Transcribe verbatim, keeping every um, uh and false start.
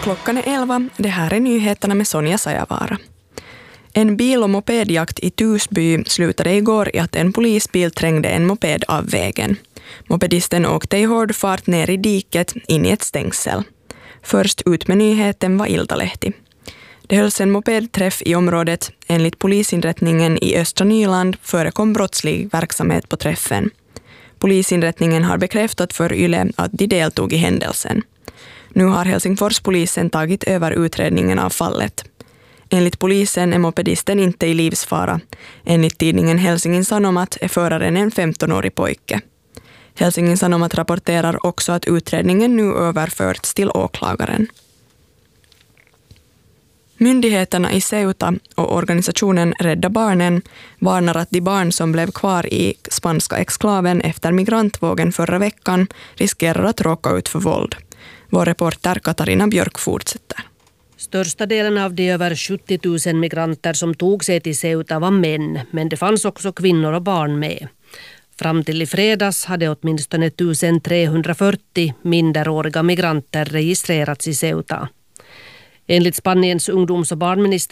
Klockan är elva. Det här är nyheterna med Sonja Sajavara. En bil- och mopedjakt i Tusby slutade igår i att en polisbil trängde en moped av vägen. Mopedisten åkte i hård fart ner i diket in i ett stängsel. Först ut med nyheten var Iltalehti. Det hölls en mopedträff i området. Enligt polisinrättningen i Östra Nyland förekom brottslig verksamhet på träffen. Polisinrättningen har bekräftat för Yle att de deltog i händelsen. Nu har Helsingforspolisen tagit över utredningen av fallet. Enligt polisen är mopedisten inte i livsfara. Enligt tidningen Helsingin Sanomat är föraren en femtonårig pojke. Helsingin Sanomat rapporterar också att utredningen nu överförts till åklagaren. Myndigheterna i Ceuta och organisationen Rädda Barnen varnar att de barn som blev kvar i spanska exklaven efter migrantvågen förra veckan riskerar att råka ut för våld. Vår reporter Katarina Björk fortsätter. Största delen av de över sjuttio tusen migranter som tog sig till Ceuta var män, men det fanns också kvinnor och barn med. Fram till i fredags hade åtminstone ettusentrehundrafyrtio minderåriga migranter registrerats i Ceuta. Enligt Spaniens ungdoms- och barnminister